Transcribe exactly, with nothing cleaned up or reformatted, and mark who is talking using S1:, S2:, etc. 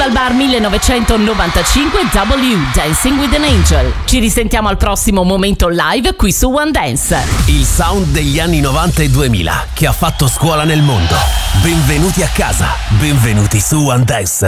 S1: Festival Bar millenovecentonovantacinque W Dancing with an Angel. Ci risentiamo al prossimo momento live qui su One Dance.
S2: Il sound degli anni novanta e duemila che ha fatto scuola nel mondo. Benvenuti a casa, benvenuti su One Dance.